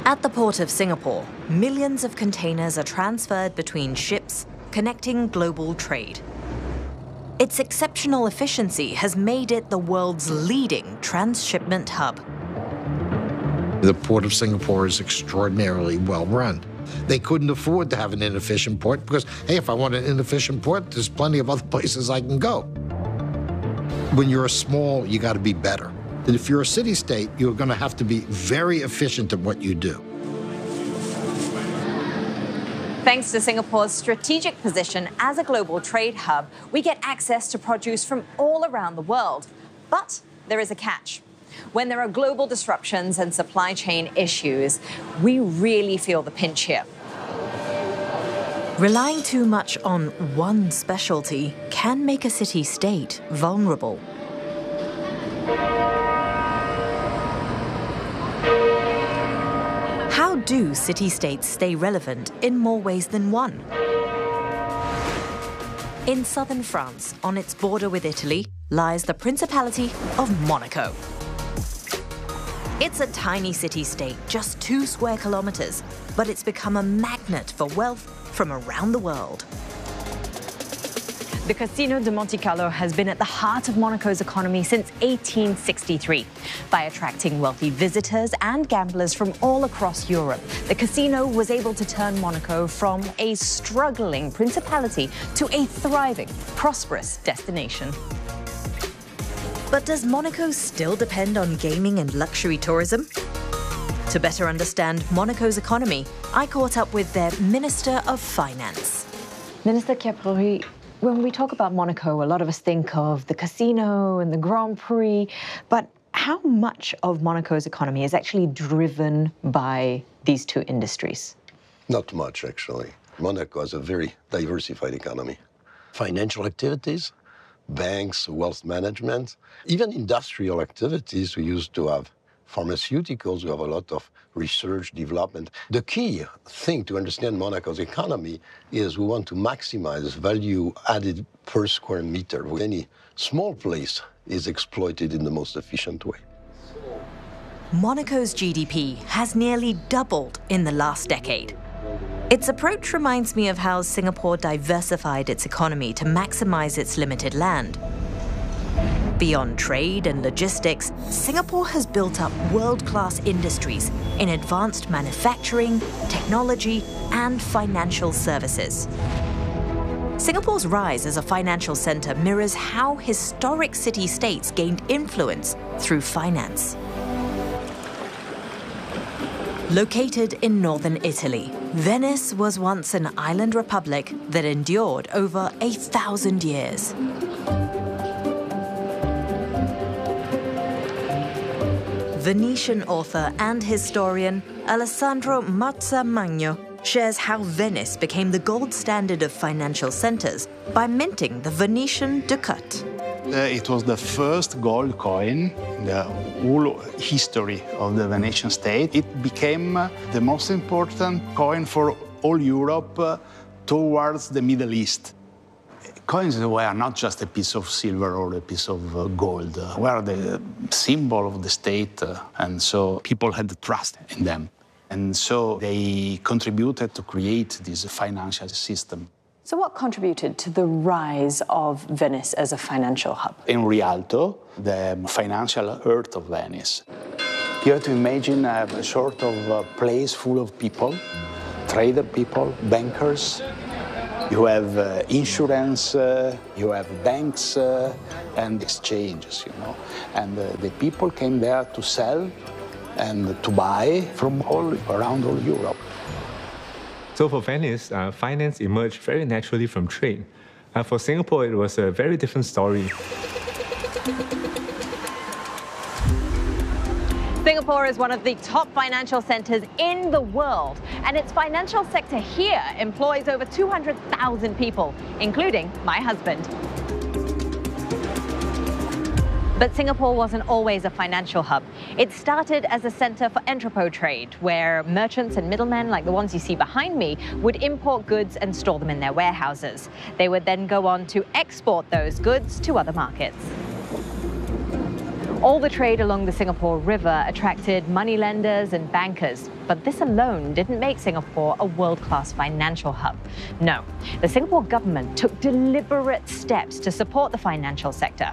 At the port of Singapore, millions of containers are transferred between ships, connecting global trade. Its exceptional efficiency has made it the world's leading transshipment hub. The Port of Singapore is extraordinarily well run. They couldn't afford to have an inefficient port because, hey, if I want an inefficient port, there's plenty of other places I can go. When you're small, you got to be better. And if you're a city-state, you're going to have to be very efficient at what you do. Thanks to Singapore's strategic position as a global trade hub, we get access to produce from all around the world. But there is a catch. When there are global disruptions and supply chain issues, we really feel the pinch here. Relying too much on one specialty can make a city-state vulnerable. How do city-states stay relevant in more ways than one? In southern France, on its border with Italy, lies the Principality of Monaco. It's a tiny city-state, just 2 square kilometers, but it's become a magnet for wealth from around the world. The Casino de Monte Carlo has been at the heart of Monaco's economy since 1863. By attracting wealthy visitors and gamblers from all across Europe, the casino was able to turn Monaco from a struggling principality to a thriving, prosperous destination. But does Monaco still depend on gaming and luxury tourism? To better understand Monaco's economy, I caught up with their Minister of Finance. Minister Chiappori, when we talk about Monaco, a lot of us think of the casino and the Grand Prix, but how much of Monaco's economy is actually driven by these 2 industries? Not much, actually. Monaco has a very diversified economy. Financial activities, banks, wealth management, even industrial activities. We used to have pharmaceuticals, we have a lot of research, development. The key thing to understand Monaco's economy is we want to maximize value added per square meter. Any small place is exploited in the most efficient way. Monaco's GDP has nearly doubled in the last decade. Its approach reminds me of how Singapore diversified its economy to maximize its limited land. Beyond trade and logistics, Singapore has built up world-class industries in advanced manufacturing, technology, and financial services. Singapore's rise as a financial center mirrors how historic city-states gained influence through finance. Located in northern Italy, Venice was once an island republic that endured over 1,000 years. Venetian author and historian Alessandro Marzamagno shares how Venice became the gold standard of financial centers by minting the Venetian ducat. It was the first gold coin in the whole history of the Venetian state. It became the most important coin for all Europe towards the Middle East. Coins were not just a piece of silver or a piece of gold, were the symbol of the state, and so people had trust in them. And so they contributed to create this financial system. So what contributed to the rise of Venice as a financial hub? In Rialto, the financial heart of Venice. You have to imagine a sort of place full of people, trader people, bankers. You have insurance, you have banks and exchanges, you know. And the people came there to sell and to buy from all around all Europe. So for Venice, finance emerged very naturally from trade. For Singapore, it was a very different story. Singapore is one of the top financial centers in the world, and its financial sector here employs over 200,000 people, including my husband. But Singapore wasn't always a financial hub. It started as a center for entrepot trade, where merchants and middlemen, like the ones you see behind me, would import goods and store them in their warehouses. They would then go on to export those goods to other markets. All the trade along the Singapore River attracted moneylenders and bankers. But this alone didn't make Singapore a world-class financial hub. No, the Singapore government took deliberate steps to support the financial sector.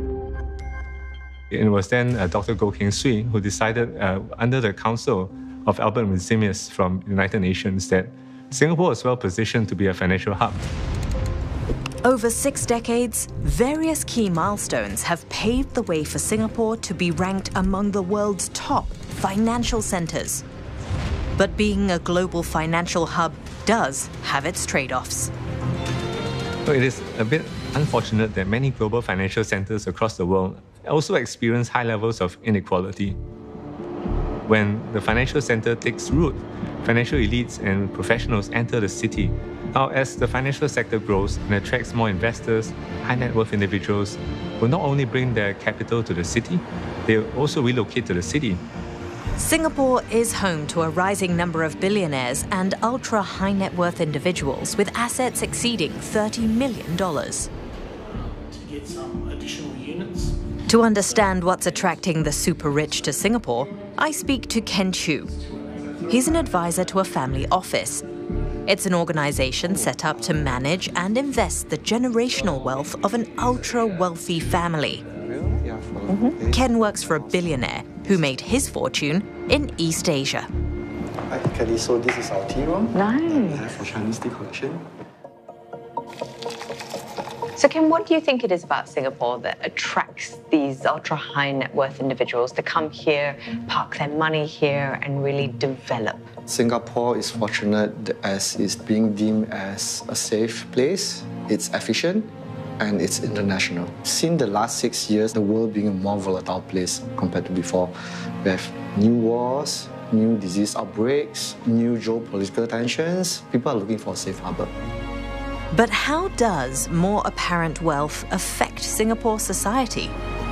It was then Dr. Goh Keng Swee who decided, under the counsel of Albert Maximus from the United Nations, that Singapore is well positioned to be a financial hub. Over 6 decades, various key milestones have paved the way for Singapore to be ranked among the world's top financial centres. But being a global financial hub does have its trade-offs. So it is a bit unfortunate that many global financial centres across the world also experience high levels of inequality. When the financial centre takes root, financial elites and professionals enter the city. Now, as the financial sector grows and attracts more investors, high net worth individuals will not only bring their capital to the city, they will also relocate to the city. Singapore is home to a rising number of billionaires and ultra-high net worth individuals with assets exceeding $30 million. To get some additional units. To understand what's attracting the super rich to Singapore, I speak to Ken Chu. He's an advisor to a family office. It's an organization set up to manage and invest the generational wealth of an ultra-wealthy family. Ken works for a billionaire who made his fortune in East Asia. Hi, Kelly. So this is our tea room. Nice. For Chinese tea collection. So, Ken, what do you think it is about Singapore that attracts these ultra-high net worth individuals to come here, park their money here, and really develop? Singapore is fortunate as it's being deemed as a safe place. It's efficient and it's international. Since the last 6 years, the world being a more volatile place compared to before. We have new wars, new disease outbreaks, new geopolitical tensions. People are looking for a safe harbor. But how does more apparent wealth affect Singapore society?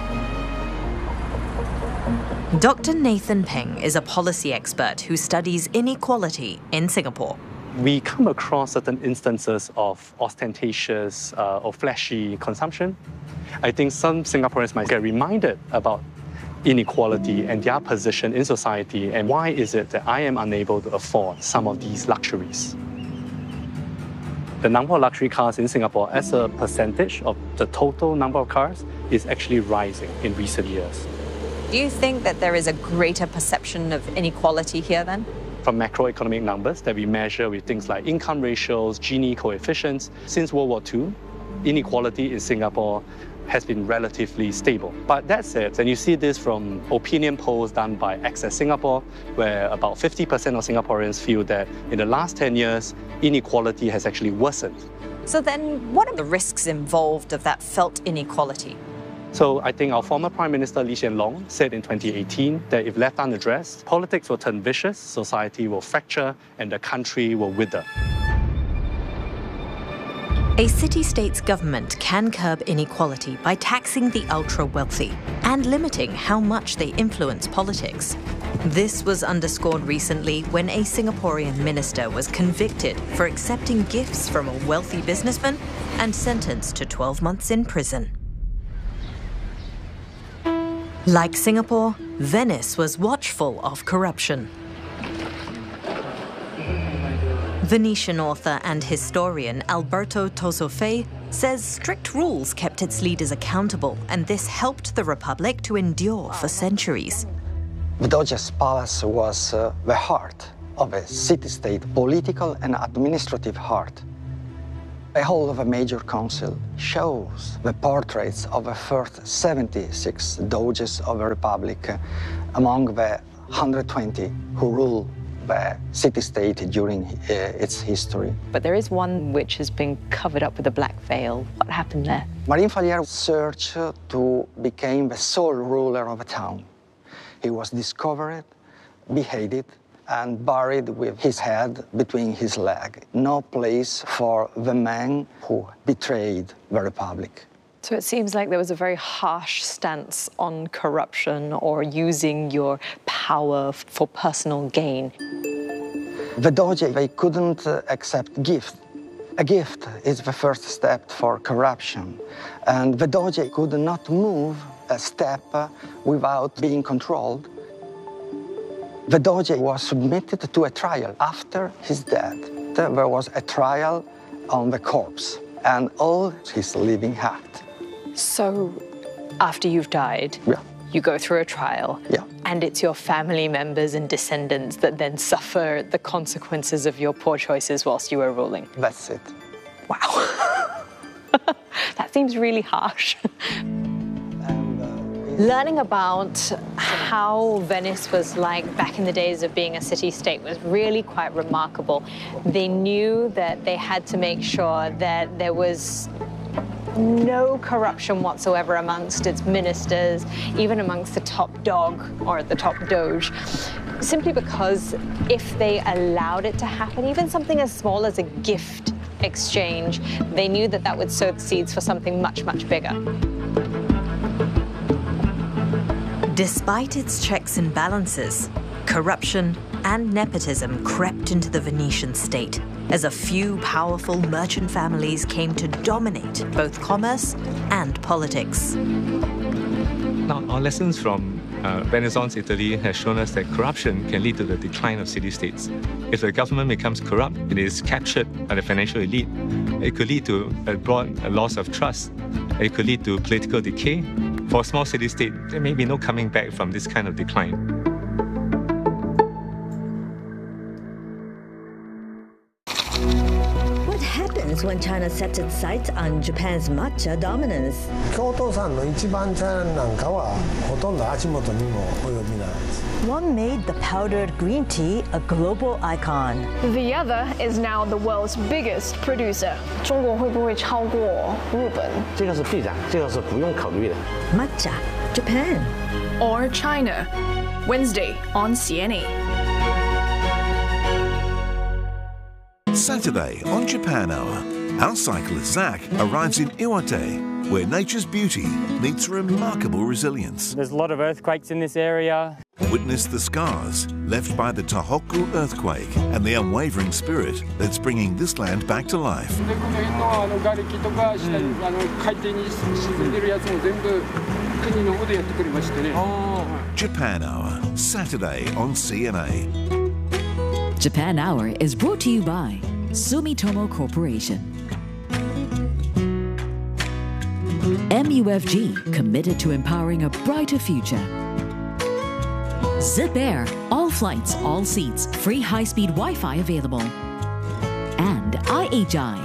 Dr. Nathan Peng is a policy expert who studies inequality in Singapore. We come across certain instances of ostentatious or flashy consumption. I think some Singaporeans might get reminded about inequality and their position in society and why is it that I am unable to afford some of these luxuries. The number of luxury cars in Singapore as a percentage of the total number of cars is actually rising in recent years. Do you think that there is a greater perception of inequality here then? From macroeconomic numbers that we measure with things like income ratios, Gini coefficients, since World War II, inequality in Singapore has been relatively stable. But that said, and you see this from opinion polls done by Access Singapore, where about 50% of Singaporeans feel that in the last 10 years, inequality has actually worsened. So then what are the risks involved of that felt inequality? So I think our former Prime Minister Lee Hsien Loong said in 2018 that if left unaddressed, politics will turn vicious, society will fracture, and the country will wither. A city-state's government can curb inequality by taxing the ultra-wealthy and limiting how much they influence politics. This was underscored recently when a Singaporean minister was convicted for accepting gifts from a wealthy businessman and sentenced to 12 months in prison. Like Singapore, Venice was watchful of corruption. Venetian author and historian Alberto Tosofei says strict rules kept its leaders accountable, and this helped the Republic to endure for centuries. The Doge's palace was the heart of a city-state, political and administrative heart. The whole of a major council shows the portraits of the first 76 Doges of the Republic among the 120 who ruled the city-state during its history. But there is one which has been covered up with a black veil. What happened there? Marin Falier searched to become the sole ruler of a town. He was discovered, beheaded, and buried with his head between his legs. No place for the man who betrayed the Republic. So it seems like there was a very harsh stance on corruption or using your power for personal gain. The Doge, they couldn't accept gifts. A gift is the first step for corruption. And the Doge could not move step without being controlled. The Doge was submitted to a trial after his death. There was a trial on the corpse and all his living had. So, after you've died, you go through a trial, and it's your family members and descendants that then suffer the consequences of your poor choices whilst you were ruling. That's it. Wow. That seems really harsh. Learning about how Venice was like back in the days of being a city-state was really quite remarkable. They knew that they had to make sure that there was no corruption whatsoever amongst its ministers, even amongst the top dog or the top doge, simply because if they allowed it to happen, even something as small as a gift exchange, they knew that that would sow the seeds for something much, much bigger. Despite its checks and balances, corruption and nepotism crept into the Venetian state as a few powerful merchant families came to dominate both commerce and politics. Now, our lessons from Renaissance Italy has shown us that corruption can lead to the decline of city-states. If the government becomes corrupt, it is captured by the financial elite. It could lead to a broad loss of trust. It could lead to political decay. For a small city-state, there may be no coming back from this kind of decline. What happens when China sets its sights on Japan's matcha dominance? 京都産の一番茶なんかはほとんど足元にも及びないです。 One made the powdered green tea a global icon. The other is now the world's biggest producer. 中国会不会超过日本？ 这个是必然，这个是不用考虑的。 Matcha, Japan. Or China? Wednesday on CNA. Saturday on Japan Hour, our cyclist Zach arrives in Iwate, where nature's beauty meets remarkable resilience. There's a lot of earthquakes in this area. Witness the scars left by the Tohoku earthquake and the unwavering spirit that's bringing this land back to life. Japan Hour, Saturday on CNA. Japan Hour is brought to you by Sumitomo Corporation. MUFG, committed to empowering a brighter future. Zip Air, all flights, all seats, free high-speed Wi-Fi available. And IHI,